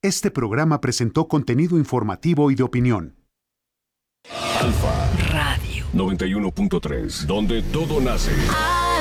Este programa presentó contenido informativo y de opinión. Alfa Radio 91.3, donde todo nace.